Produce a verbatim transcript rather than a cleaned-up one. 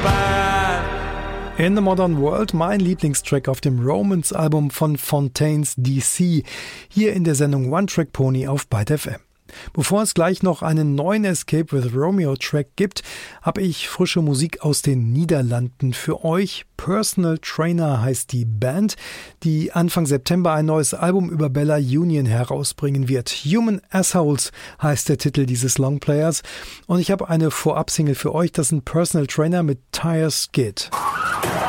In the Modern World, mein Lieblingstrack auf dem Romance-Album von Fontaines D C, hier in der Sendung One Track Pony auf Byte F M. Bevor es gleich noch einen neuen Escape with Romeo Track gibt, habe ich frische Musik aus den Niederlanden für euch. Personal Trainer heißt die Band, die Anfang September ein neues Album über Bella Union herausbringen wird. Human Assholes heißt der Titel dieses Longplayers. Und ich habe eine Vorab-Single für euch, das ist ein Personal Trainer mit Tire Skid.